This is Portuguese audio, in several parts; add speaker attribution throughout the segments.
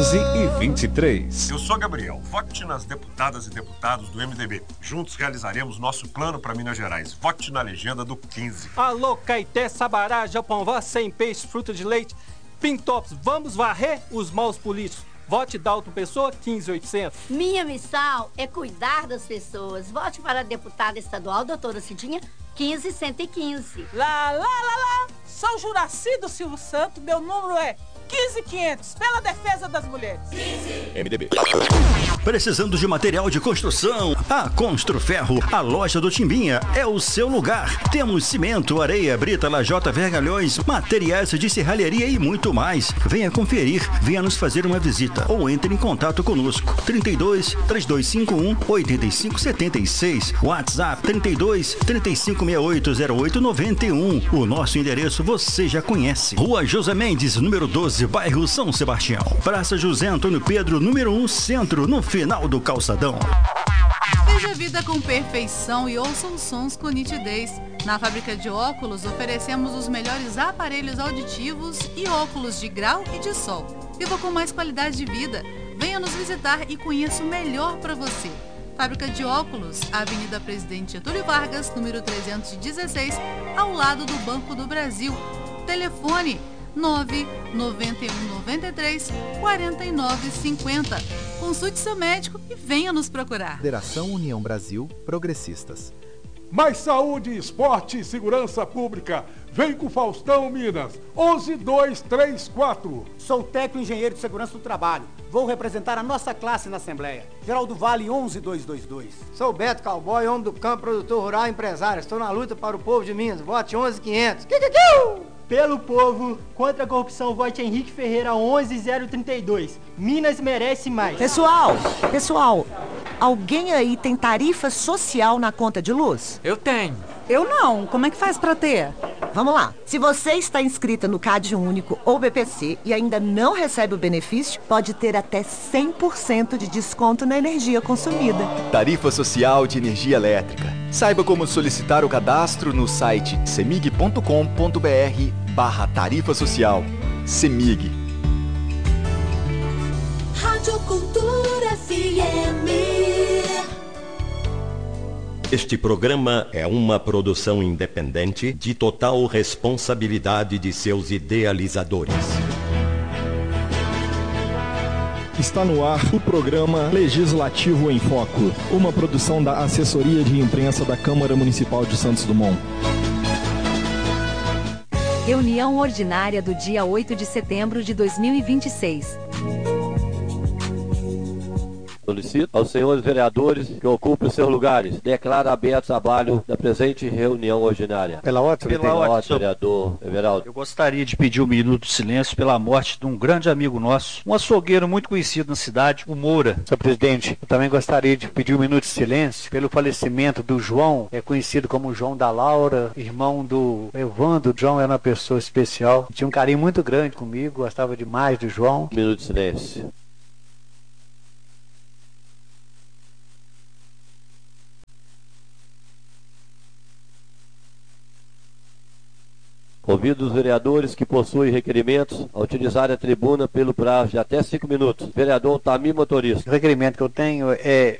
Speaker 1: 11h23.
Speaker 2: Eu sou Gabriel. Vote nas deputadas e deputados do MDB. Juntos realizaremos nosso plano para Minas Gerais. Vote na legenda do 15.
Speaker 3: Alô, Caeté, Sabará, Japão, sem peixe, fruta de leite, Pintops, vamos varrer os maus políticos. Vote Dalton Pessoa, 15800.
Speaker 4: Minha missão é cuidar das pessoas. Vote para a deputada estadual, doutora Cidinha, 15115.
Speaker 5: Lá. São Juraci do Silvio Santo, meu número é 15500, pela defesa das mulheres.
Speaker 1: 15. MDB.
Speaker 6: Precisando de material de construção? A Construferro, a loja do Timbinha, é o seu lugar. Temos cimento, areia, brita, lajota, vergalhões, materiais de serralheria e muito mais. Venha conferir, venha nos fazer uma visita ou entre em contato conosco. 32 3251 8576, WhatsApp 32 3568 0891. O nosso endereço você já conhece. Rua José Mendes, número 12, bairro São Sebastião. Praça José Antônio Pedro, número 1, centro, no final do calçadão.
Speaker 7: Veja a vida com perfeição e ouça os sons com nitidez. Na fábrica de óculos, oferecemos os melhores aparelhos auditivos e óculos de grau e de sol. Viva com mais qualidade de vida. Venha nos visitar e conheça o melhor para você. Fábrica de óculos, Avenida Presidente Getúlio Vargas, número 316, ao lado do Banco do Brasil. Telefone 99193-4950. Consulte seu médico e venha nos procurar.
Speaker 8: Federação União Brasil Progressistas.
Speaker 9: Mais saúde, esporte e segurança pública. Vem com Faustão, Minas. 11234.
Speaker 10: Sou técnico engenheiro de segurança do trabalho. Vou representar a nossa classe na Assembleia. Geraldo Vale, 11222.
Speaker 11: Sou Beto Cowboy, homem do campo, produtor rural e empresário. Estou na luta para o povo de Minas. Vote 11500.
Speaker 12: Pelo povo, contra a corrupção, vote Henrique Ferreira 11032. Minas merece mais.
Speaker 13: Pessoal, alguém aí tem tarifa social na conta de luz?
Speaker 14: Eu tenho.
Speaker 13: Eu não. Como é que faz pra ter? Vamos lá. Se você está inscrita no CAD Único ou BPC e ainda não recebe o benefício, pode ter até 100% de desconto na energia consumida.
Speaker 1: Tarifa Social de Energia Elétrica. Saiba como solicitar o cadastro no site cemig.com.br/tarifa social. Cemig.
Speaker 15: Rádio Cultura FM.
Speaker 16: Este programa é uma produção independente de total responsabilidade de seus idealizadores.
Speaker 17: Está no ar o programa Legislativo em Foco, uma produção da Assessoria de Imprensa da Câmara Municipal de Santos Dumont.
Speaker 18: Reunião ordinária do dia 8 de setembro de 2026.
Speaker 19: Solicito aos senhores vereadores que ocupem os seus lugares. Declaro aberto o trabalho da presente reunião ordinária.
Speaker 20: Pela ordem,
Speaker 19: vereador Everaldo.
Speaker 20: Eu gostaria de pedir um minuto de silêncio pela morte de um grande amigo nosso, um açougueiro muito conhecido na cidade, o Moura.
Speaker 21: Senhor presidente, eu também gostaria de pedir um minuto de silêncio pelo falecimento do João, conhecido como João da Laura, irmão do Evandro. O João era uma pessoa especial, tinha um carinho muito grande comigo, gostava demais do João.
Speaker 19: Um minuto de silêncio. Convido os vereadores que possuem requerimentos a utilizar a tribuna pelo prazo de até 5 minutos. Vereador Altamir Motorista.
Speaker 21: O requerimento que eu tenho é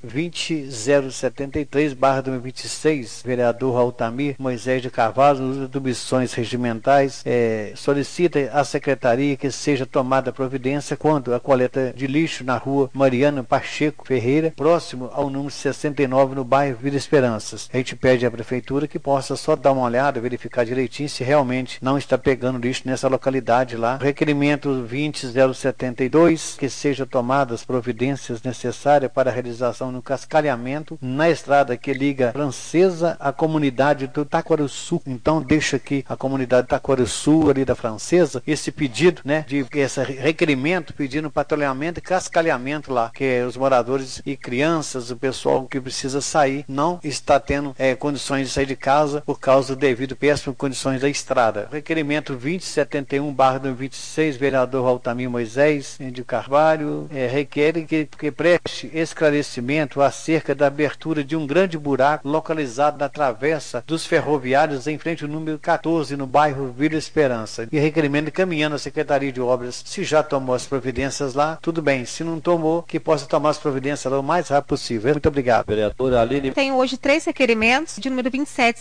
Speaker 21: 20073/2026. Vereador Altamir Moisés de Carvalho, no uso de missões regimentais, solicita à secretaria que seja tomada providência quando a coleta de lixo na rua Mariana Pacheco Ferreira, próximo ao número 69, no bairro Vila Esperanças. A gente pede à prefeitura que possa só dar uma olhada, verificar direitinho se realmente não está pegando lixo nessa localidade lá. Requerimento 20072, que seja tomadas providências necessárias para a realização do cascalhamento na estrada que liga Francesa à comunidade do Taquaruçu. Então deixa aqui a comunidade Taquaruçu ali da Francesa esse pedido, de esse requerimento pedindo patrulhamento e cascalhamento lá, que os moradores e crianças, o pessoal que precisa sair, não está tendo condições de sair de casa por causa devido péssimas condições da estrada. requerimento 2071/2026, vereador Altamir Moisés de Carvalho, requer que preste esclarecimento acerca da abertura de um grande buraco localizado na travessa dos ferroviários em frente ao número 14, no bairro Vila Esperança. E requerimento encaminhando à Secretaria de Obras, se já tomou as providências lá, tudo bem. Se não tomou, que possa tomar as providências lá o mais rápido possível. Muito obrigado.
Speaker 19: Vereadora Aline.
Speaker 14: Tenho hoje 3 requerimentos, de número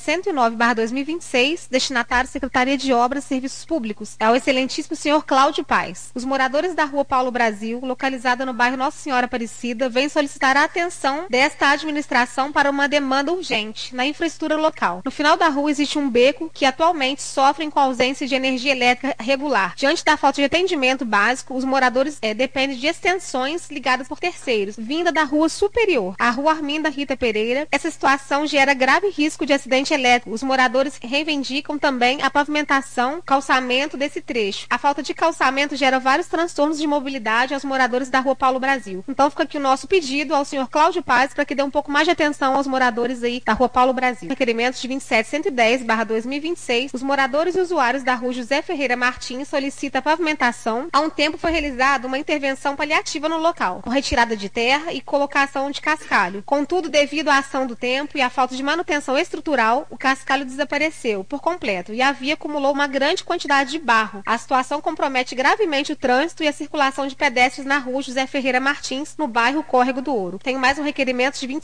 Speaker 14: 27109/2026, destinatário Secretaria de Obras e Serviços Públicos, ao excelentíssimo senhor Cláudio Paes. Os moradores da rua Paulo Brasil, localizada no bairro Nossa Senhora Aparecida, vêm solicitar a atenção desta administração para uma demanda urgente na infraestrutura local. No final da rua existe um beco que atualmente sofrem com a ausência de energia elétrica regular. Diante da falta de atendimento básico, os moradores dependem de extensões ligadas por terceiros, vinda da rua superior, a rua Arminda Rita Pereira. Essa situação gera grave risco de acidente elétrico. Os moradores reivindicam também a pavimentação, calçamento desse trecho. A falta de calçamento gera vários transtornos de mobilidade aos moradores da rua Paulo Brasil. Então fica aqui o nosso pedido ao senhor Cláudio Paes para que dê um pouco mais de atenção aos moradores aí da rua Paulo Brasil. Requerimentos de 27110/2026. Os moradores e usuários da rua José Ferreira Martins solicitam a pavimentação. Há um tempo foi realizada uma intervenção paliativa no local, com retirada de terra e colocação de cascalho. Contudo, devido à ação do tempo e à falta de manutenção estrutural, o cascalho desapareceu por completo e a via acumulou uma grande quantidade de barro. A situação compromete gravemente o trânsito e a circulação de pedestres na rua José Ferreira Martins, no bairro Córrego do Ouro. Tenho mais um requerimento de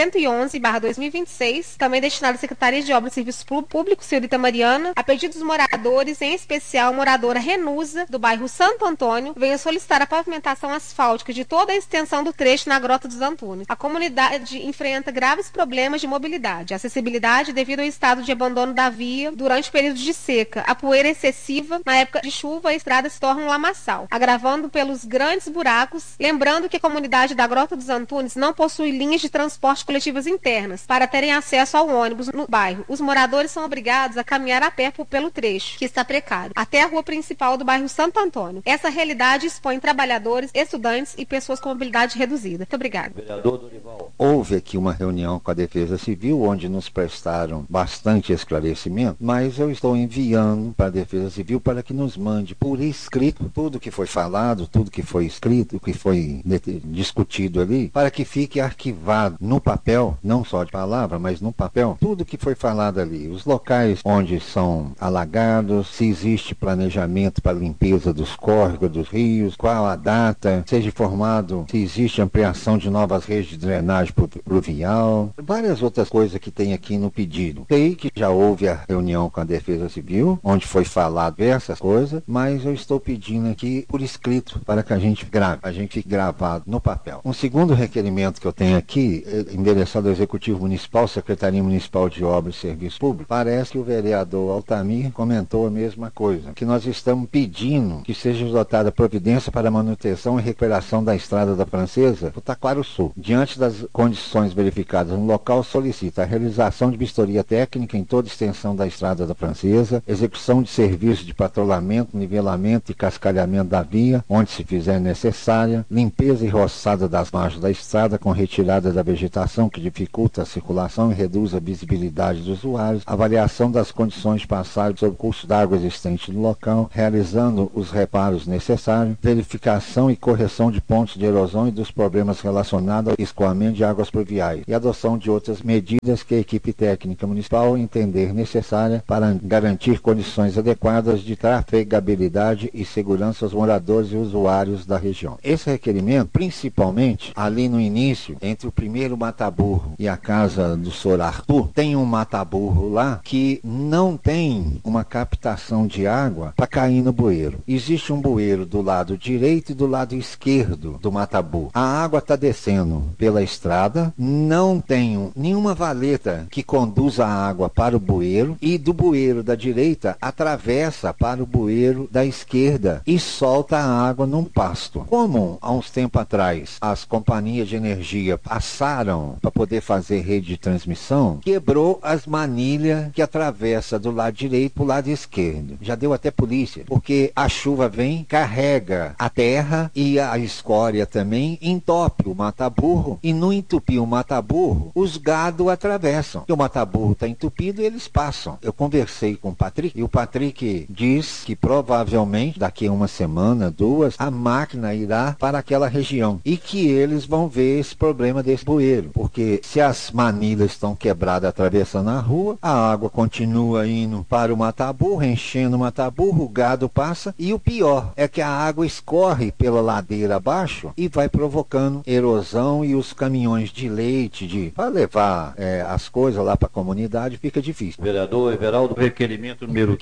Speaker 14: 27111/2026, também destinado à Secretaria de Obras e Serviços Públicos, senhorita Mariana, a pedido dos moradores, em especial a moradora Renusa, do bairro Santo Antônio, venho solicitar a pavimentação asfáltica de toda a extensão do trecho na Grota dos Antunes. A comunidade enfrenta graves problemas de mobilidade, acessibilidade devido ao estado de abandono da via durante o período de seca, a poeira excessiva, na época de chuva a estrada se torna um lamaçal, agravando pelos grandes buracos, lembrando que a comunidade da Grota dos Antunes não possui linhas de transporte coletivas internas para terem acesso ao ônibus no bairro. Os moradores são obrigados a caminhar a pé pelo trecho, que está precário, até a rua principal do bairro Santo Antônio. Essa realidade expõe trabalhadores, estudantes e pessoas com mobilidade reduzida. Muito obrigada.
Speaker 19: Vereador Dorival.
Speaker 22: Houve aqui uma reunião com a Defesa Civil, onde nos prestaram bastante esclarecimento, mas eu estou enviando para a Defesa Civil para que nos mande por escrito tudo que foi falado, tudo que foi escrito, o que foi discutido ali, para que fique arquivado no papel, não só de palavra, mas no papel, tudo que foi falado ali, os locais onde são alagados, se existe planejamento para limpeza dos córregos, dos rios, qual a data, seja informado se existe ampliação de novas redes de drenagem pluvial, várias outras coisas que tem aqui no pedido. Sei que já houve a reunião com a Defesa Civil, onde foi falado essas coisas, mas eu estou pedindo aqui por escrito para que a gente fique gravado no papel. Um segundo requerimento que eu tenho aqui, endereçado ao Executivo Municipal, Secretaria Municipal de Obras e Serviços Públicos, parece que o vereador Altamir comentou a mesma coisa, que nós estamos pedindo que seja adotada providência para a manutenção e recuperação da Estrada da Francesa, do Taquaro Sul. Diante das condições verificadas no local, solicita a realização de vistoria técnica em toda a extensão da Estrada da Francesa, execução de serviços de patrulhamento, nivelamento e cascalhamento da via, onde se fizer necessária, limpeza e roçada das margens da estrada com retirada da vegetação que dificulta a circulação e reduz a visibilidade dos usuários, avaliação das condições de passagem sobre o curso d'água existente no local, realizando os reparos necessários, verificação e correção de pontos de erosão e dos problemas relacionados ao escoamento de águas pluviais e adoção de outras medidas que a equipe técnica municipal entender necessária para garantir condições adequadas de trafegabilidade e segurança aos moradores e usuários da região. Esse requerimento, principalmente ali no início, entre o primeiro mataburro e a casa do senhor Arthur, tem um mataburro lá que não tem uma captação de água para cair no bueiro. Existe um bueiro do lado direito e do lado esquerdo do mataburro. A água está descendo pela estrada, não tem nenhuma valeta que conduza a água para o bueiro, e do bueiro da direita atravessa para o bueiro da esquerda e solta a água num pasto. Como há uns tempos atrás as companhias de energia passaram para poder fazer rede de transmissão, quebrou as manilhas que atravessa do lado direito para o lado esquerdo. Já deu até polícia, porque a chuva vem, carrega a terra e a escória também, entope o mataburro, e no entupir o mataburro, os gado atravessam. E o mataburro está entupido e eles passam. Eu conversei com o Patrick, e o Patrick diz que provavelmente daqui a uma semana, 2, a máquina irá para aquela região e que eles vão ver esse problema desse bueiro, porque se as manilhas estão quebradas atravessando a rua, a água continua indo para o mataburro, enchendo o mataburro, o gado passa, e o pior é que a água escorre pela ladeira abaixo e vai provocando erosão, e os caminhões de leite para levar as coisas lá para a comunidade fica difícil.
Speaker 20: Vereador Everaldo, requerimento número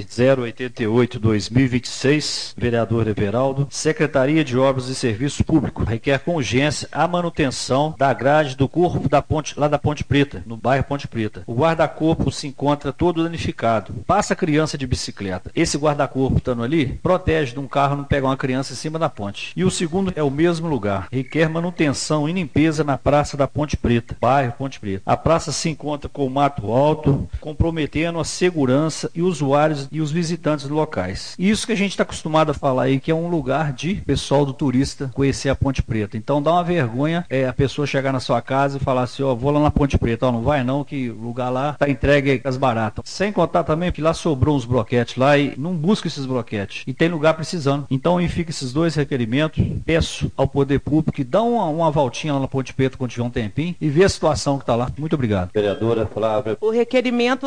Speaker 20: 15.088/2026, vereador Everaldo, Secretaria de Obras e Serviços Públicos requer com urgência a manutenção da grade do corpo da ponte, lá da Ponte Preta, no bairro Ponte Preta. O guarda-corpo se encontra todo danificado. Passa criança de bicicleta. Esse guarda-corpo estando ali, protege de um carro não pegar uma criança em cima da ponte. E o segundo é o mesmo lugar. Requer manutenção e limpeza na Praça da Ponte Preta, bairro Ponte Preta. A praça se encontra com o mato alto, comprometendo a segurança e usuários e os visitantes locais. Isso que a gente está acostumado a falar aí, que é um lugar de pessoal do turista conhecer a Ponte Preta. Então dá uma vergonha a pessoa chegar na sua casa e falar assim, vou lá na Ponte Preta. Não vai não, que o lugar lá tá entregue às baratas. Sem contar também que lá sobrou uns broquetes lá e não busca esses broquetes. E tem lugar precisando. Então fica esses dois requerimentos. Peço ao poder público que dá uma voltinha lá na Ponte Preta quando tiver um tempinho e vê a situação que tá lá. Muito obrigado.
Speaker 19: Vereadora Flávia.
Speaker 5: O requerimento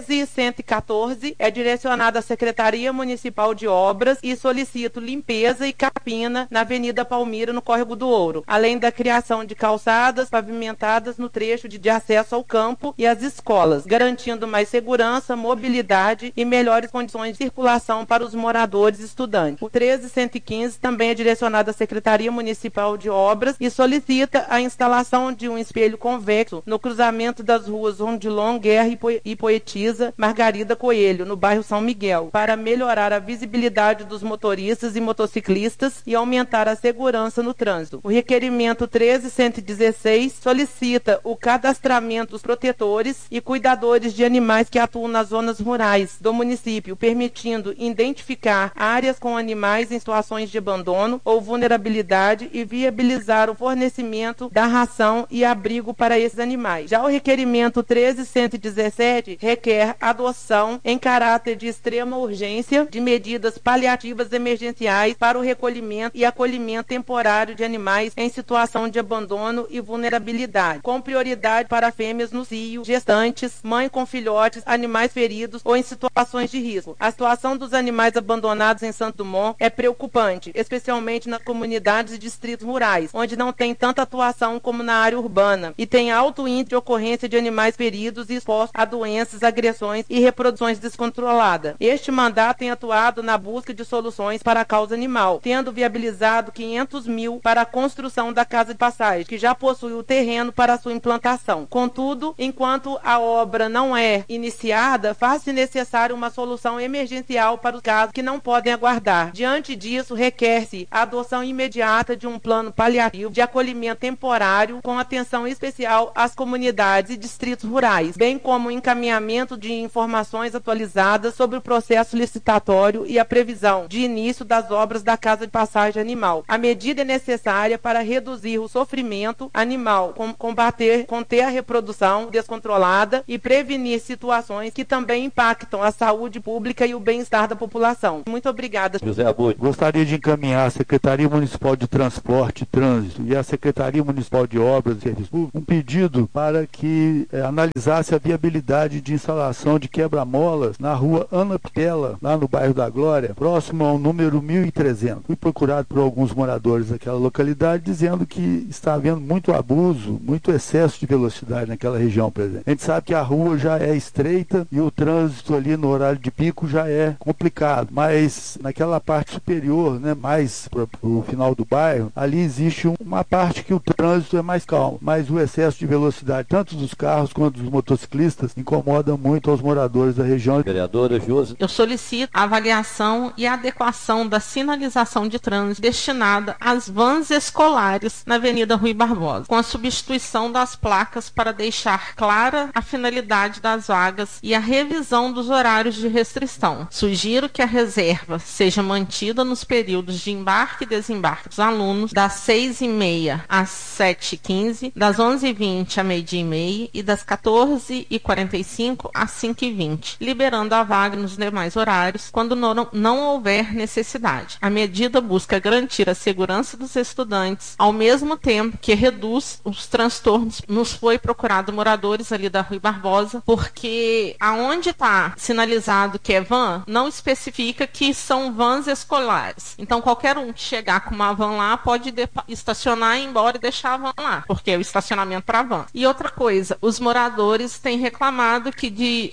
Speaker 5: 13.114 é direcionado à Secretaria Municipal de Obras e solicito limpeza e capina na Avenida Palmira, no Córrego do Ouro, além da criação de calçadas pavimentadas no trecho de acesso ao campo e às escolas, garantindo mais segurança, mobilidade e melhores condições de circulação para os moradores e estudantes. O 13.115 também é direcionado à Secretaria Municipal de Obras e solicita a instalação de um espelho convexo no cruzamento das ruas Rondilon, Guerra e Poetisa Margarida Coelho, no bairro São Miguel, para melhorar a visibilidade dos motoristas e motociclistas e aumentar a segurança no trânsito. O requerimento 13.116 solicita o cadastramento dos protetores e cuidadores de animais que atuam nas zonas rurais do município, permitindo identificar áreas com animais em situações de abandono ou vulnerabilidade e viabilizar o fornecimento da ração e abrigo para esses animais. Já o requerimento 13.117 requer adoção em caráter de extrema urgência de medidas paliativas emergenciais para o recolhimento e acolhimento temporário de animais em situação de abandono e vulnerabilidade, com prioridade para fêmeas no cio, gestantes, mãe com filhotes, animais feridos ou em situações de risco. A situação dos animais abandonados em Santo Dumont é preocupante, especialmente nas comunidades e distritos rurais, onde não tem tanta atuação como na área urbana e tem alto índice de ocorrência de animais feridos e expostos a doenças, agressões e reproduções descontroladas. Este mandato tem atuado na busca de soluções para a causa animal, tendo viabilizado 500 mil para a construção da Casa de Passagem, que já possui o terreno para sua implantação. Contudo, enquanto a obra não é iniciada, faz-se necessário uma solução emergencial para os casos que não podem aguardar. Diante disso, requer-se a adoção imediata de um plano paliativo de acolhimento temporário com atenção especial às comunidades e distritos rurais, bem como o encaminhamento de informações atualizadas sobre o processo licitatório e a previsão de início das obras da Casa de Passagem Animal. A medida é necessária para reduzir o sofrimento animal, conter a reprodução descontrolada e prevenir situações que também impactam a saúde pública e o bem-estar da população. Muito obrigada.
Speaker 19: José Abud.
Speaker 2: Gostaria de encaminhar à Secretaria Municipal de Transporte e Trânsito e à Secretaria Municipal de Obras e Serviços Públicos um pedido para que analisasse a viabilidade de instalação de quebra-molas na rua Ana Pitela, lá no bairro da Glória, próximo ao número 1300. Fui procurado por alguns moradores daquela localidade dizendo que está havendo muito abuso, muito excesso de velocidade naquela região presente. A gente sabe que a rua já é estreita e o trânsito ali no horário de pico já é complicado, mas naquela parte superior, mais para o final do bairro, ali existe uma parte que o trânsito é mais calmo, mas o excesso de velocidade, tanto dos carros quanto dos motociclistas, incomoda muito aos moradores da região.
Speaker 19: Vereadora Josi.
Speaker 5: Eu solicito a avaliação e a adequação da sinalização de trânsito destinada às vans escolares na Avenida Rui Barbosa, com a substituição das placas para deixar clara a finalidade das vagas e a revisão dos horários de restrição. Sugiro que a reserva seja mantida nos períodos de embarque e desembarque dos alunos das 6h30 às 7h15, das 11h20 à 12h30 e das 14h45 às 5h20, liberando a vaga nos demais horários quando não houver necessidade. A medida busca garantir a segurança dos estudantes, ao mesmo tempo que reduz os transtornos. Nos foi procurado moradores ali da Rui Barbosa, porque aonde está sinalizado que é van, não especifica que são vans escolares. Então qualquer um que chegar com uma van lá pode estacionar, ir embora e deixar a van lá, porque é o estacionamento para van. E outra coisa, os moradores têm reclamado que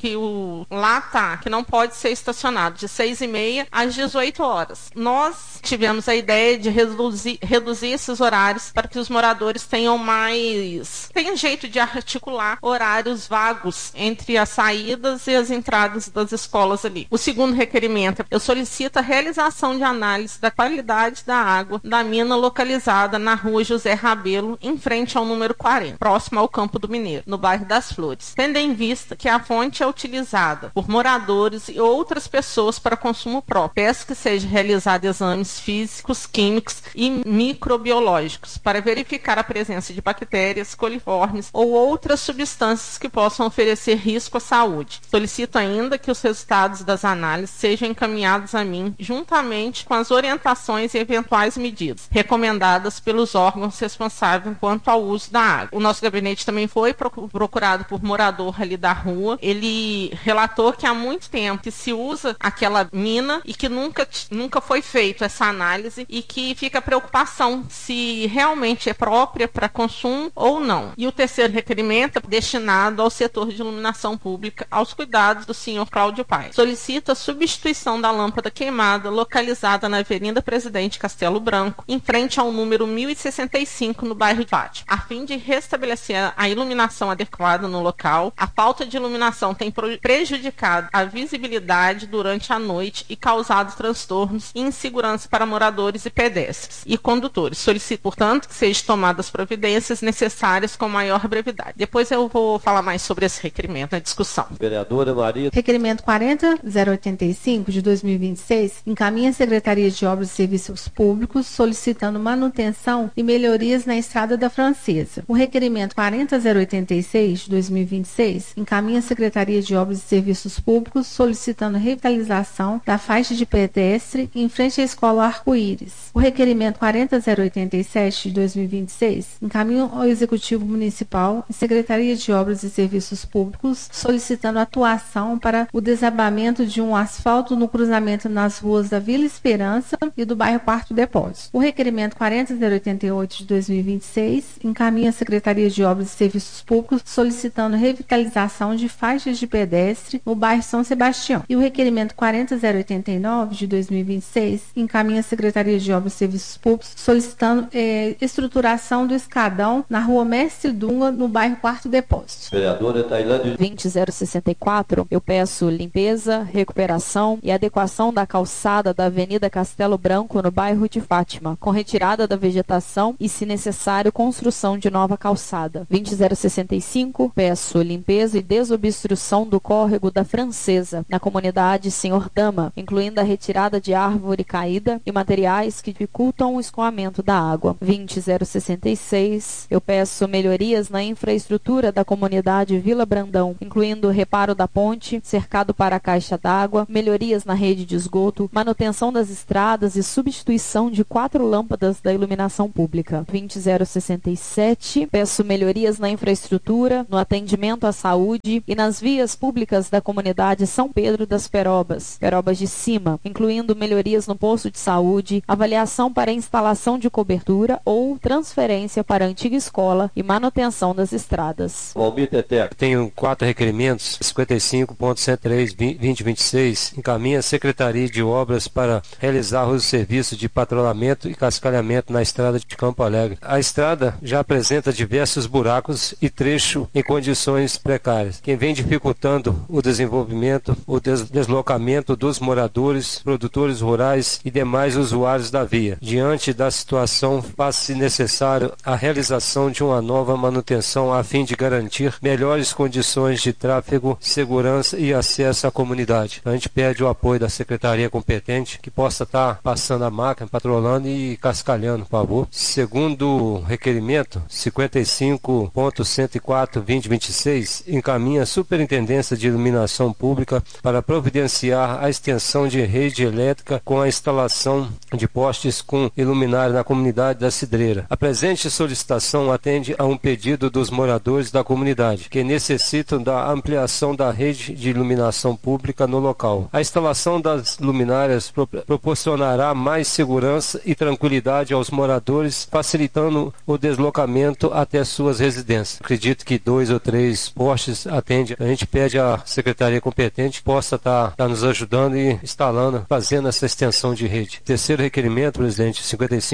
Speaker 5: que não pode ser estacionado de 6h30 às 18 horas. Nós tivemos a ideia de reduzir esses horários para que os moradores tenham jeito de articular horários vagos entre as saídas e as entradas das escolas ali. O segundo requerimento, eu solicito a realização de análise da qualidade da água da mina localizada na rua José Rabelo, em frente ao número 40, próximo ao Campo do Mineiro, no bairro das Flores, tendo em vista que a fonte é utilizada por moradores e outras pessoas para consumo próprio. Peço que seja realizado exames físicos, químicos e microbiológicos para verificar a presença de bactérias, coliformes ou outras substâncias que possam oferecer risco à saúde. Solicito ainda que os resultados das análises sejam encaminhados a mim, juntamente com as orientações e eventuais medidas recomendadas pelos órgãos responsáveis quanto ao uso da água. O nosso gabinete também foi procurado por morador ali da rua. Ele relatou que há muito tempo que se usa aquela mina e que nunca foi feita essa análise e que fica a preocupação se realmente é própria para consumo ou não. E o terceiro requerimento é destinado ao setor de iluminação pública, aos cuidados do senhor Cláudio Paes. Solicito a substituição da lâmpada queimada localizada na Avenida Presidente Castelo Branco, em frente ao número 1065, no bairro de Fátima, a fim de restabelecer a iluminação adequada no local. A falta de iluminação tem prejudicado a visibilidade durante a noite e causado transtornos e insegurança para moradores e pedestres e condutores. Solicito, portanto, que sejam tomadas providências necessárias com maior brevidade. Depois eu vou falar mais sobre esse requerimento na discussão.
Speaker 20: Vereadora Maria.
Speaker 14: Requerimento 40.085 de 2026 encaminha a Secretaria de Obras e Serviços Públicos solicitando manutenção e melhorias na Estrada da Francesa. O requerimento 40.086 de 2026 encaminha a Secretaria de Obras e Serviços Públicos solicitando revitalização da faixa de pedestre em frente à Escola Arco-Íris. O requerimento 40.087 de 2026 encaminha ao Executivo Municipal e Secretaria de Obras e Serviços Públicos solicitando atuação para o desabamento de um asfalto no cruzamento nas ruas da Vila Esperança e do bairro Quarto Depósito. O requerimento 40.088 de 2026 encaminha a Secretaria de Obras e Serviços Públicos solicitando revitalização de faixas de pedestre no bairro São Sebastião. E o requerimento 40.089 de 2026 encaminha a Secretaria de Obras e Serviços Públicos solicitando estruturação do escadão na rua Mestre Dunga, no bairro Quarto Depósito.
Speaker 20: Vereadora Tailândia.
Speaker 18: 20064, eu peço limpeza, recuperação e adequação da calçada da Avenida Castelo Branco, no bairro de Fátima, com retirada da vegetação e, se necessário, construção de nova calçada. 20065, peço limpeza e desobstrução do córrego da Francesa, na comunidade Senhor Dama, incluindo a retirada de árvore caída e materiais que dificultam o escoamento da água. 20066, eu peço melhorias na infraestrutura da comunidade Vila Brandão, incluindo o reparo da ponte, cercado para a caixa d'água, melhorias na rede de esgoto, manutenção das estradas e substituição de 4 lâmpadas da iluminação pública. 20067, peço melhorias na infraestrutura, no atendimento à saúde e nas vias públicas da comunidade São Pedro das Perobas de Cima, incluindo melhorias no posto de saúde, avaliação para instalação de cobertura ou transferência para a antiga escola e manutenção das estradas.
Speaker 20: Valmir Teteco.
Speaker 3: Tenho 4 requerimentos. 55.103/2026 encaminha a Secretaria de Obras para realizar os serviços de patrulhamento e cascalhamento na estrada de Campo Alegre. A estrada já apresenta diversos buracos e trecho em condições precárias, que vem dificultando o desenvolvimento, o deslocamento dos moradores, produtores rurais e demais usuários da via. Diante da situação, faz-se necessário a realização de uma nova manutenção a fim de garantir melhores condições de tráfego, segurança e acesso à comunidade. A gente pede o apoio da secretaria competente que possa estar passando a máquina, patrolando e cascalhando, por favor. Segundo requerimento, 55.104/2026 encaminha a Superintendência de Iluminação iluminação pública para providenciar a extensão de rede elétrica com a instalação de postes com iluminária na comunidade da Cidreira. A presente solicitação atende a um pedido dos moradores da comunidade, que necessitam da ampliação da rede de iluminação pública no local. A instalação das luminárias proporcionará mais segurança e tranquilidade aos moradores, facilitando o deslocamento até suas residências. Acredito que 2 ou 3 postes atende. A gente pede à secretaria competente que possa estar nos ajudando e instalando, fazendo essa extensão de rede. Terceiro requerimento, presidente,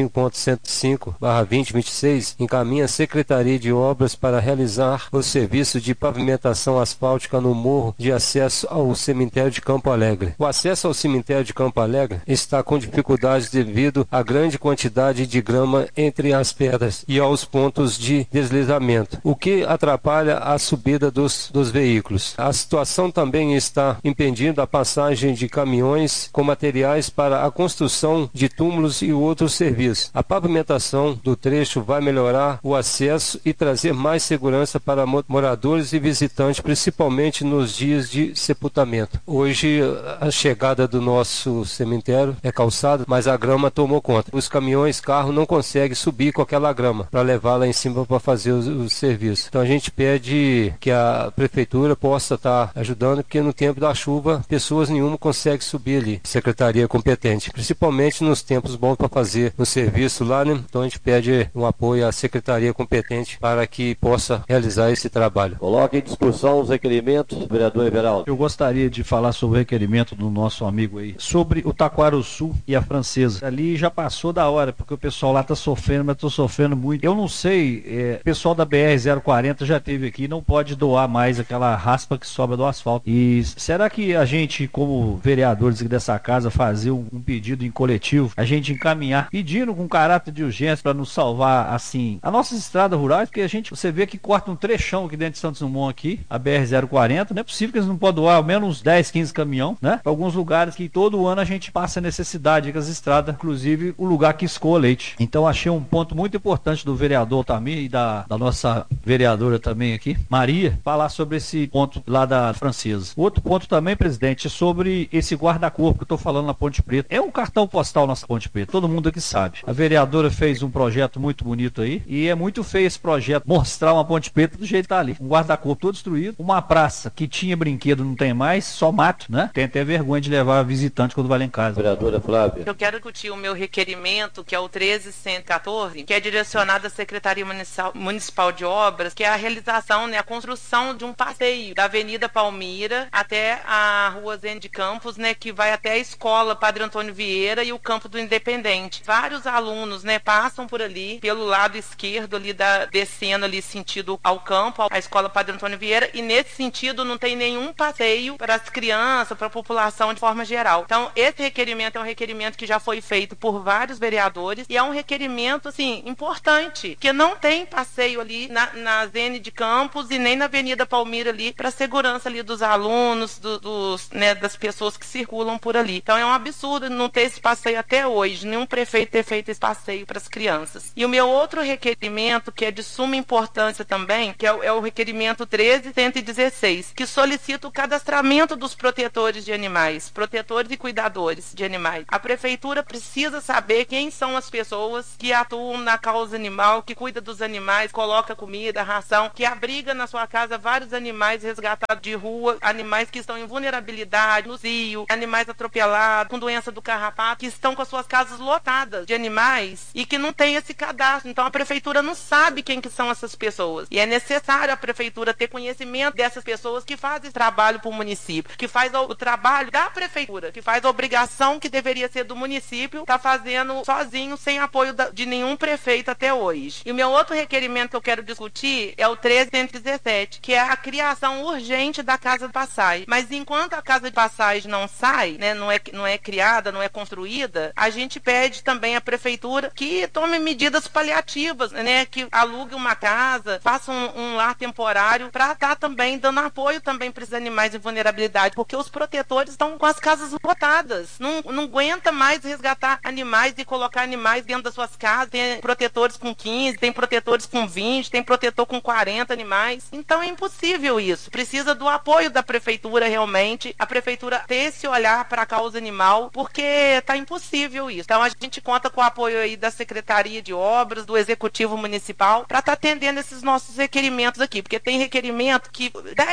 Speaker 3: 55.105/2026, encaminha a Secretaria de Obras para realizar o serviço de pavimentação asfáltica no morro de acesso ao cemitério de Campo Alegre. O acesso ao cemitério de Campo Alegre está com dificuldades devido à grande quantidade de grama entre as pedras e aos pontos de deslizamento, o que atrapalha a subida dos veículos. A situação também está impedindo a passagem de caminhões com materiais para a construção de túmulos e outros serviços. A pavimentação do trecho vai melhorar o acesso e trazer mais segurança para moradores e visitantes, principalmente nos dias de sepultamento. Hoje, a chegada do nosso cemitério é calçada, mas a grama tomou conta. Os caminhões, carro, não conseguem subir com aquela grama para levar lá em cima para fazer o serviço. Então a gente pede que a prefeitura possa estar ajudando, porque no tempo da chuva, pessoas nenhuma conseguem subir ali. Secretaria competente, principalmente nos tempos bons para fazer o serviço lá, né? Então a gente pede um apoio à secretaria competente para que possa realizar esse trabalho.
Speaker 19: Coloque em discussão os requerimentos, vereador Everaldo.
Speaker 20: Eu gostaria de falar sobre o requerimento do nosso amigo aí, sobre o Taquaruçu e a Francesa. Ali já passou da hora, porque o pessoal lá tá sofrendo, mas tô sofrendo muito. Eu não sei, o pessoal da BR-040 já teve aqui, não pode doar mais aquela raspa que sobra do asfalto. E será que a gente, como vereadores dessa casa, fazer um pedido em coletivo, a gente encaminhar, pedindo com caráter de urgência para nos salvar, assim, as nossas estradas rurais, porque você vê que corta um trechão aqui dentro de Santos Dumont aqui, a BR-040, não é possível que eles não podem doar ao menos uns 10, 15 caminhão, né? Para alguns lugares que todo ano a gente passa necessidade com as estradas, inclusive o lugar que escoa leite. Então achei um ponto muito importante do vereador Tamir e da nossa vereadora também aqui, Maria, falar sobre esse ponto lá da Francesa. Outro ponto também, presidente, é sobre esse guarda-corpo que eu tô falando na Ponte Preta. É um cartão postal nossa Ponte Preta, todo mundo aqui sabe. A vereadora fez um projeto muito bonito aí, e é muito feio esse projeto, mostrar uma Ponte Preta do jeito que tá ali. Um guarda-corpo todo destruído, uma praça que tinha brinquedo, não tem mais, só mato, né? Tem até vergonha de levar visitante quando vai lá em casa.
Speaker 19: Vereadora Flávia.
Speaker 5: Eu quero discutir o meu requerimento, que é o 13114, que é direcionado à Secretaria Municipal de Obras, que é a realização, né, a construção de um passeio da Avenida Palmira até a Rua Zene de Campos, né, que vai até a escola Padre Antônio Vieira e o Campo do Independente. Vários alunos, né, passam por ali, pelo lado esquerdo ali, descendo ali sentido ao campo, à escola Padre Antônio Vieira, e nesse sentido não tem nenhum passeio para as crianças, para a população de forma geral. Então, esse requerimento é um requerimento que já foi feito por vários vereadores e é um requerimento, assim, importante, que não tem passeio ali na Zene de Campos e nem na Avenida Palmira ali, para a segurança ali dos alunos, né, das pessoas que circulam por ali. Então, é um absurdo não ter esse passeio até hoje, nenhum prefeito ter feito esse passeio para as crianças. E o meu outro requerimento, que é de suma importância também, que é o requerimento 13116, que solicita o cadastramento dos protetores de animais, protetores e cuidadores de animais. A prefeitura precisa saber quem são as pessoas que atuam na causa animal, que cuida dos animais, coloca comida, ração, que abriga na sua casa vários animais resgatados de rua, animais que estão em vulnerabilidade, no cio, animais atropelados, com doença do carrapato, que estão com as suas casas lotadas de animais e que não tem esse cadastro. Então a prefeitura não sabe quem que são essas pessoas. E é necessário a prefeitura ter conhecimento dessas pessoas que fazem trabalho para o município, que faz o trabalho da prefeitura, que faz a obrigação que deveria ser do município, está fazendo sozinho, sem apoio de nenhum prefeito até hoje. E o meu outro requerimento que eu quero discutir é o 13117, que é a criação urgente da casa de passagem. Mas enquanto a casa de passagem não sai, né, não é criada, não é construída, a gente pede também à prefeitura que tome medidas paliativas, né, que alugue uma casa, faça um lar temporário para estar também dando apoio também para esses animais em vulnerabilidade, porque os protetores estão com as casas lotadas, não aguenta mais resgatar animais e colocar animais dentro das suas casas. Tem protetores com 15, tem protetores com 20, tem protetores setor com 40 animais. Então é impossível isso. Precisa do apoio da prefeitura realmente, a prefeitura ter esse olhar para a causa animal, porque está impossível isso. Então a gente conta com o apoio aí da Secretaria de Obras, do Executivo Municipal, para estar atendendo esses nossos requerimentos aqui, porque tem requerimento que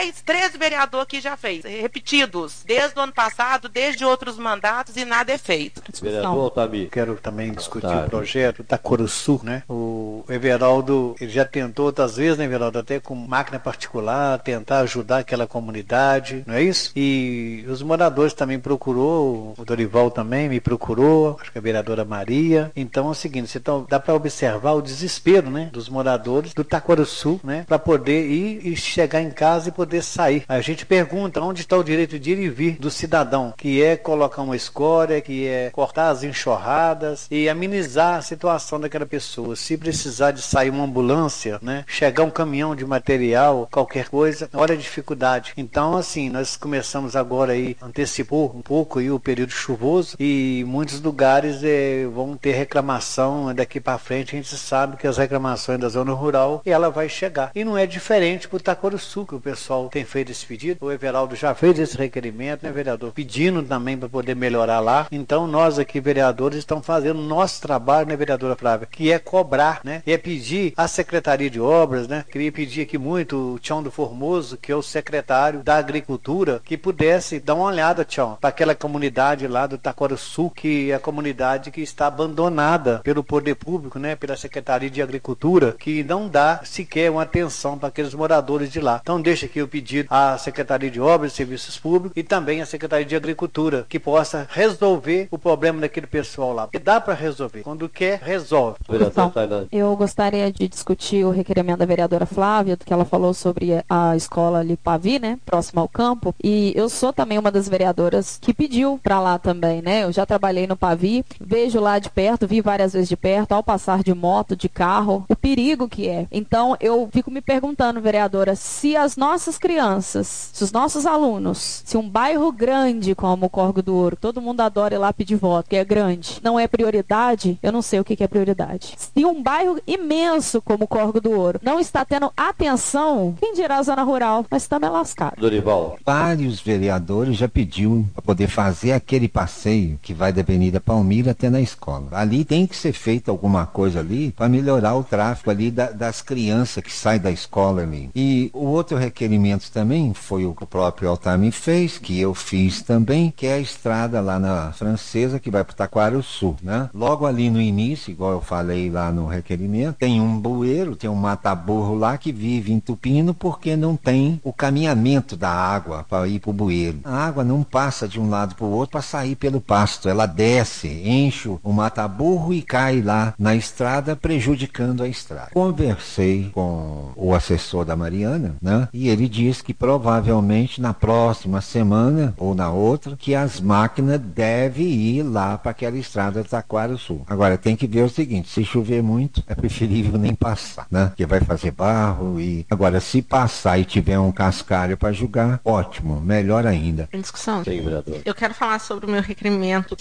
Speaker 5: 13 vereadores aqui já fez, repetidos, desde o ano passado, desde outros mandatos, e nada é feito.
Speaker 19: Vereador Altamir.
Speaker 21: Quero também discutir o projeto da Coruçu, né? O Everaldo, ele já tentou outras vezes, né, Everaldo, até com máquina particular, tentar ajudar aquela comunidade, não é isso? E os moradores também procurou, o Dorival também me procurou, acho que a vereadora Maria. Então é o seguinte, então, dá para observar o desespero, né, dos moradores do Taquaruçu, né, para poder ir e chegar em casa e poder sair. A gente pergunta onde está o direito de ir e vir do cidadão, que é colocar uma escória, que é cortar as enxurradas e amenizar a situação daquela pessoa. Se precisar de sair uma ambulância, né, chegar um caminhão de material, qualquer coisa, olha a dificuldade. Então, assim, nós começamos agora aí, antecipou um pouco aí o período chuvoso e muitos lugares vão ter reclamação daqui para frente. A gente sabe que as reclamações da zona rural, ela vai chegar. E não é diferente para o Taquaruçu, que o pessoal tem feito esse pedido. O Everaldo já fez esse requerimento, né, vereador? Pedindo também para poder melhorar lá. Então, nós aqui, vereadores, estamos fazendo nosso trabalho, né, vereadora Flávia? Que é cobrar, né? E é pedir à Secretaria de Obras, né? Queria pedir aqui muito o Tião do Formoso, que é o secretário da Agricultura, que pudesse dar uma olhada, Tião, para aquela comunidade lá do Taquaruçu, que é a comunidade que está abandonada pelo poder público, né? Pela Secretaria de Agricultura, que não dá sequer uma atenção para aqueles moradores de lá. Então, deixa aqui o pedido à Secretaria de Obras e Serviços Públicos e também à Secretaria de Agricultura, que possa resolver o problema daquele pessoal lá. Porque dá para resolver. Quando quer, resolve.
Speaker 18: Então, eu gostaria de discutir o requerimento da vereadora Flávia, que ela falou sobre a escola ali Pavi, né, próxima ao campo, e eu sou também uma das vereadoras que pediu para lá também, né, eu já trabalhei no Pavi, vejo lá de perto, vi várias vezes de perto, ao passar de moto, de carro, o perigo que é. Então, eu fico me perguntando, vereadora, se as nossas crianças, se os nossos alunos, se um bairro grande como o Córrego do Ouro, todo mundo adora ir lá pedir voto, que é grande, não é prioridade, eu não sei o que é prioridade. Se um bairro imenso como o Córrego do Ouro não está tendo atenção, quem dirá a zona rural? Nós estamos lascados.
Speaker 19: Dorival.
Speaker 22: Vários vereadores já pediu para poder fazer aquele passeio que vai da Avenida Palmira até na escola. Ali tem que ser feita alguma coisa ali para melhorar o tráfego ali das crianças que saem da escola ali. E o outro requerimento também foi o que o próprio Altamir fez, que eu fiz também, que é a estrada lá na Francesa que vai para o Taquaruçu, né? Logo ali no início, igual eu falei lá no requerimento, tem um bueiro, tem um mata-burro lá que vive entupindo porque não tem o caminhamento da água para ir para o bueiro. A água não passa de um lado para o outro para sair pelo pasto, ela desce, enche o mata-burro e cai lá na estrada, prejudicando a estrada. Conversei com o assessor da Mariana, né? E ele disse que provavelmente na próxima semana ou na outra, que as máquinas devem ir lá para aquela estrada do Taquaruçu. Agora tem que ver o seguinte, se chover muito, é preferível nem passar, né? Porque vai fazer barro e... Agora, se passar e tiver um cascalho para julgar, ótimo, melhor ainda.
Speaker 5: Em discussão?
Speaker 19: Sim, vereador.
Speaker 5: Eu quero falar sobre o meu requerimento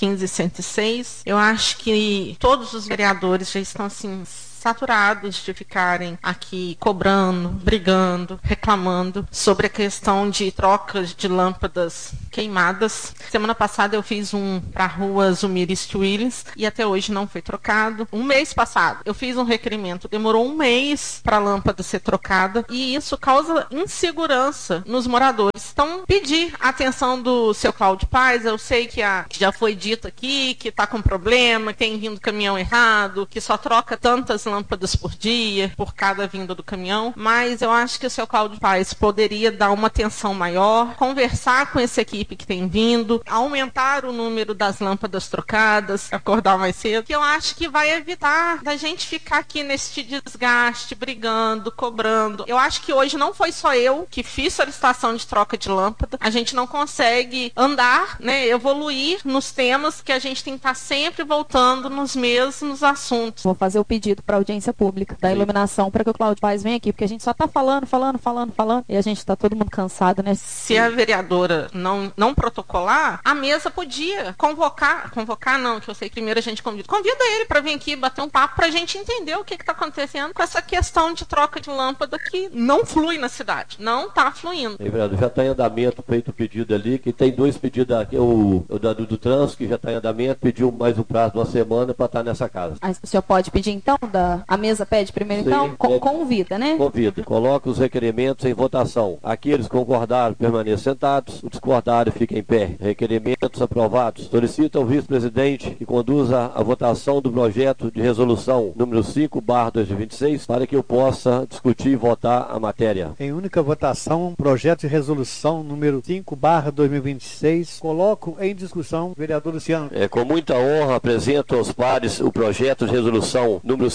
Speaker 5: 1506. Eu acho que todos os vereadores já estão, assim, saturados de ficarem aqui cobrando, brigando, reclamando sobre a questão de trocas de lâmpadas queimadas. Semana passada eu fiz um para a rua Zumiris Willis e até hoje não foi trocado. Um mês passado eu fiz um requerimento, demorou um mês para a lâmpada ser trocada e isso causa insegurança nos moradores. Então, pedir a atenção do seu Cláudio Paz, eu sei que já foi dito aqui que está com problema, que tem vindo caminhão errado, que só troca tantas lâmpadas por dia, por cada vinda do caminhão, mas eu acho que o seu Cláudio Paz poderia dar uma atenção maior, conversar com essa equipe que tem vindo, aumentar o número das lâmpadas trocadas, acordar mais cedo, que eu acho que vai evitar da gente ficar aqui nesse desgaste, brigando, cobrando. Eu acho que hoje não foi só eu que fiz solicitação de troca de lâmpada, a gente não consegue andar, né, evoluir nos temas que a gente tem que estar sempre voltando nos mesmos assuntos.
Speaker 18: Vou fazer o pedido para o audiência pública da iluminação para que o Cláudio Paes venha aqui, porque a gente só está falando, e a gente está todo mundo cansado, né?
Speaker 5: Se a vereadora não protocolar, a mesa podia convocar não, que eu sei que primeiro a gente convida ele para vir aqui bater um papo pra gente entender o que está acontecendo com essa questão de troca de lâmpada que não flui na cidade, não está fluindo.
Speaker 19: Vereador, já está em andamento, feito o pedido ali, que tem 2 pedidos aqui, o do trânsito, que já está em andamento, pediu mais um prazo de 1 semana para estar nessa casa.
Speaker 18: O senhor pode pedir então? A mesa pede primeiro. Sim, então? Convida, né?
Speaker 19: Convida. Coloca os requerimentos em votação. Aqueles que concordaram permaneçam sentados, os discordaram fiquem em pé. Requerimentos aprovados. Solicita ao vice-presidente que conduza a votação do projeto de resolução número 5/2026 para que eu possa discutir e votar a matéria.
Speaker 21: Em única votação, projeto de resolução número 5/2026. Coloco em discussão, vereador Luciano.
Speaker 19: Com muita honra apresento aos pares o projeto de resolução número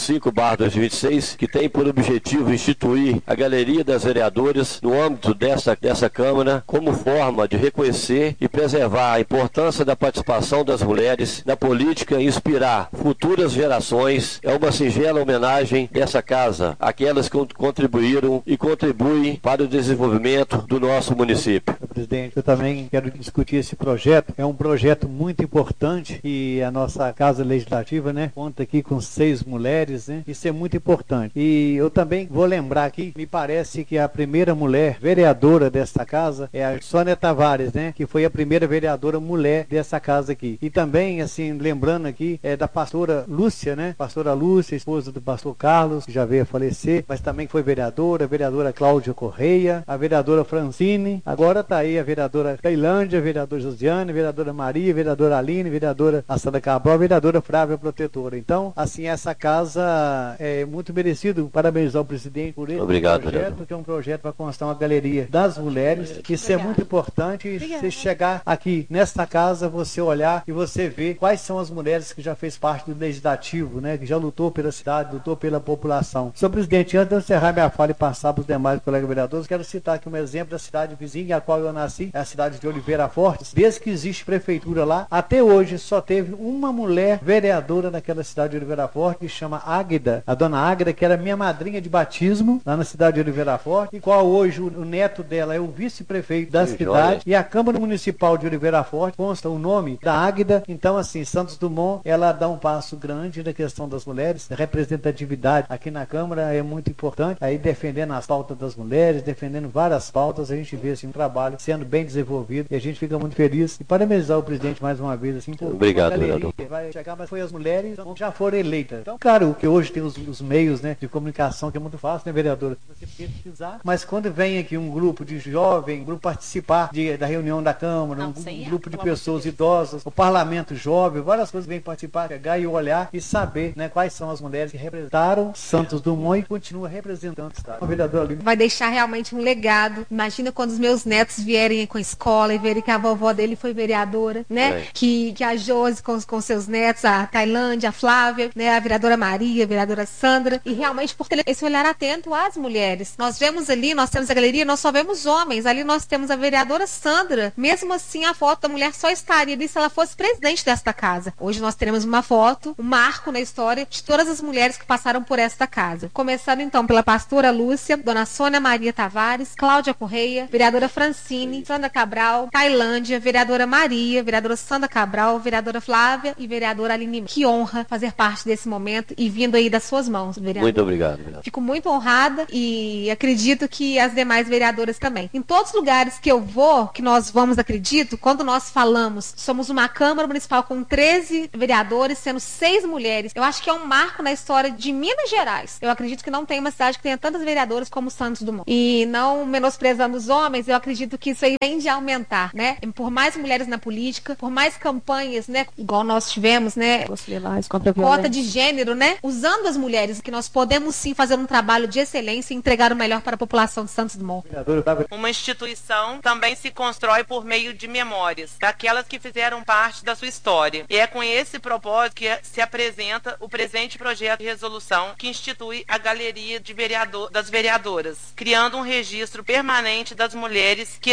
Speaker 19: 5/2026, que tem por objetivo instituir a Galeria das Vereadoras no âmbito dessa Câmara como forma de reconhecer e preservar a importância da participação das mulheres na política e inspirar futuras gerações. É uma singela homenagem dessa casa àquelas que contribuíram e contribuem para o desenvolvimento do nosso município.
Speaker 21: Presidente, eu também quero discutir esse projeto. É um projeto muito importante e a nossa Casa Legislativa, né, conta aqui com 6 mulheres, né? Isso é muito importante. E eu também vou lembrar aqui, me parece que a primeira mulher vereadora desta casa é a Sônia Tavares, né? Que foi a primeira vereadora mulher dessa casa aqui. E também, assim, lembrando aqui, é da pastora Lúcia, né? Pastora Lúcia, esposa do pastor Carlos, que já veio a falecer, mas também foi vereadora, a vereadora Cláudia Correia, a vereadora Francine, agora tá aí a vereadora Tailândia, a vereadora Josiane, a vereadora Maria, a vereadora Aline, a vereadora Sandra Cabral, a vereadora Flávia Protetora. Então, assim, essa casa é muito merecido parabenizar o presidente por esse projeto, que é um projeto para constar uma galeria das mulheres. Isso é muito importante. Você chegar aqui nesta casa, você olhar e você ver quais são as mulheres que já fez parte do legislativo, né? Que já lutou pela cidade, lutou pela população. Senhor presidente, antes de eu encerrar minha fala e passar para os demais colegas vereadores, quero citar aqui um exemplo da cidade vizinha, a qual eu nasci, é a cidade de Oliveira Fortes. Desde que existe prefeitura lá, até hoje só teve uma mulher vereadora naquela cidade de Oliveira Forte, que chama Águida, a dona Águida, que era minha madrinha de batismo lá na cidade de Oliveira Forte, e qual hoje o neto dela é o vice-prefeito da cidade, e a Câmara Municipal de Oliveira Forte consta o nome da Águida. Então, assim, Santos Dumont, ela dá um passo grande na questão das mulheres, a representatividade aqui na Câmara é muito importante, aí defendendo as pautas das mulheres, defendendo várias pautas, a gente vê assim, um trabalho sendo bem desenvolvido, e a gente fica muito feliz, e parabenizar o presidente mais uma vez, assim, por
Speaker 19: obrigado, vereador.
Speaker 21: Vai chegar, mas foi as mulheres que já foram eleitas. Então, claro, que hoje tem os meios, né, de comunicação, que é muito fácil, né, vereadora? Você pesquisar, mas quando vem aqui um grupo de jovens, um grupo participar da reunião da Câmara, um grupo de pessoas idosas, o parlamento jovem, várias coisas vêm participar, pegar e olhar e saber, né, quais são as mulheres que representaram Santos Dumont e continuam representando o Estado.
Speaker 14: Vai deixar realmente um legado. Imagina quando os meus netos vierem com a escola e verem que a vovó dele foi vereadora, né? Que a Josi com seus netos, a Tailândia, a Flávia, né? A vereadora Maria, a vereadora Sandra, e realmente por ter esse olhar atento às mulheres. Nós vemos ali, nós temos a galeria, nós só vemos homens. Ali nós temos a vereadora Sandra. Mesmo assim, a foto da mulher só estaria ali se ela fosse presidente desta casa. Hoje nós teremos uma foto, um marco na história de todas as mulheres que passaram por esta casa. Começando então pela pastora Lúcia, dona Sônia Maria Tavares, Cláudia Correia, vereadora Francine, Sandra Cabral, Tailândia, vereadora Maria, vereadora Sandra Cabral, vereadora Flávia e vereadora Aline. Que honra fazer parte desse momento e vindo aí das suas mãos, vereadora.
Speaker 19: Muito obrigado, vereadora.
Speaker 14: Fico muito honrada e acredito que as demais vereadoras também. Em todos os lugares que eu vou, que nós vamos, acredito, quando nós falamos, somos uma Câmara Municipal com 13 vereadores, sendo 6 mulheres. Eu acho que é um marco na história de Minas Gerais. Eu acredito que não tem uma cidade que tenha tantas vereadoras como Santos Dumont. E não menosprezando os homens, eu acredito que isso aí tende a aumentar, né? Por mais mulheres na política, por mais campanhas, né? Igual nós tivemos, né? Cota de gênero, né? Usando as mulheres, que nós podemos sim fazer um trabalho de excelência e entregar o melhor para a população de Santos Dumont.
Speaker 5: Uma instituição também se constrói por meio de memórias daquelas que fizeram parte da sua história. E é com esse propósito que se apresenta o presente projeto de resolução que institui a Galeria das Vereadoras, criando um registro permanente das mulheres que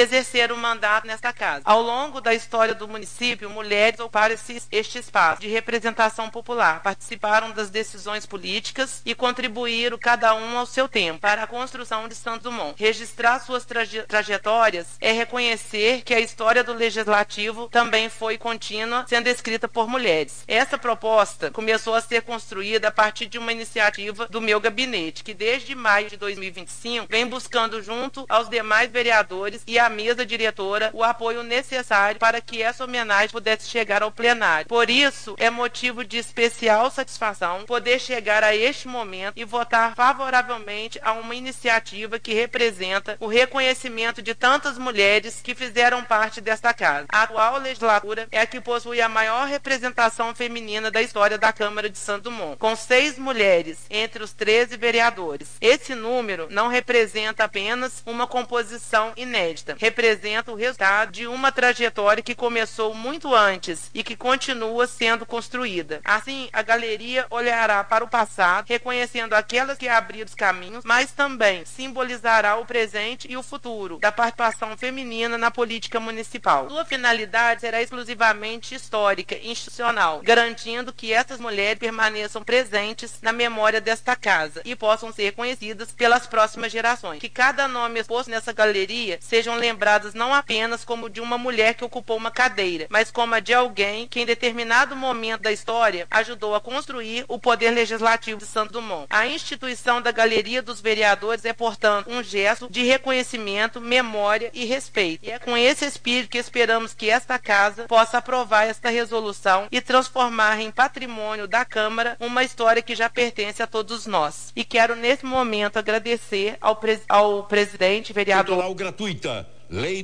Speaker 5: exercer o mandato nesta casa. Ao longo da história do município, mulheres ocuparam este espaço de representação popular, participaram das decisões políticas e contribuíram cada um ao seu tempo para a construção de Santos Dumont. Registrar suas trajetórias é reconhecer que a história do Legislativo também foi contínua, sendo escrita por mulheres. Essa proposta começou a ser construída a partir de uma iniciativa do meu gabinete, que desde maio de 2025 vem buscando junto aos demais vereadores e à mesa diretora o apoio necessário para que essa homenagem pudesse chegar ao plenário. Por isso, é motivo de especial satisfação poder chegar a este momento e votar favoravelmente a uma iniciativa que representa o reconhecimento de tantas mulheres que fizeram parte desta casa. A atual legislatura é a que possui a maior representação feminina da história da Câmara de Santos Dumont, com 6 mulheres entre os 13 vereadores. Esse número não representa apenas uma composição inédita, representa o resultado de uma trajetória que começou muito antes e que continua sendo construída. Assim, a galeria olhará para o passado, reconhecendo aquelas que abriram os caminhos, mas também simbolizará o presente e o futuro da participação feminina na política municipal. Sua finalidade será exclusivamente histórica e institucional, garantindo que essas mulheres permaneçam presentes na memória desta casa e possam ser conhecidas pelas próximas gerações. Que cada nome exposto nessa galeria sejam lembradas não apenas como de uma mulher que ocupou uma cadeira, mas como a de alguém que em determinado momento da história ajudou a construir o poder legislativo de Santos Dumont. A instituição da Galeria dos Vereadores é, portanto, um gesto de reconhecimento, memória e respeito. E é com esse espírito que esperamos que esta casa possa aprovar esta resolução e transformar em patrimônio da Câmara uma história que já pertence a todos nós. E quero, nesse momento, agradecer ao presidente, vereador...
Speaker 4: Eleitoral gratuita, Lei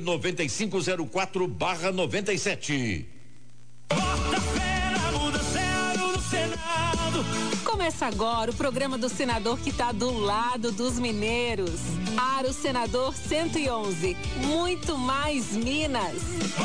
Speaker 4: 9504/97.
Speaker 6: Começa agora o programa do senador que está do lado dos mineiros. Aro Senador 111. Muito mais Minas.